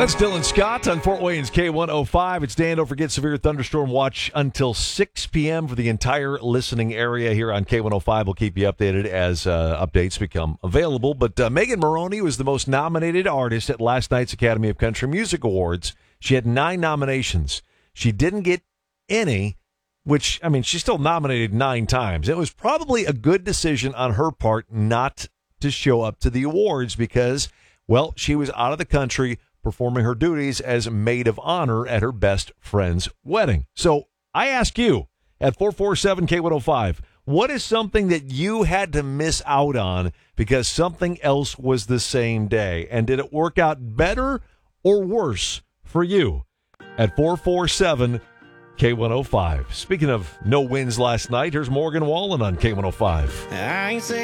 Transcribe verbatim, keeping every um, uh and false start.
That's Dylan Scott on Fort Wayne's K one oh five. It's Dan. Don't forget severe thunderstorm watch until six p.m. for the entire listening area here on K one oh five. We'll keep you updated as uh, updates become available. But uh, Megan Moroney was the most nominated artist at last night's Academy of Country Music Awards. She had nine nominations. She didn't get any, which, I mean, she's still nominated nine times. It was probably a good decision on her part not to show up to the awards because, well, she was out of the country performing her duties as maid of honor at her best friend's wedding. So I ask you at four four seven K one oh five, what is something that you had to miss out on because something else was the same day? And did it work out better or worse for you? At four four seven K one oh five. Speaking of no wins last night, here's Morgan Wallen on K one oh five. I say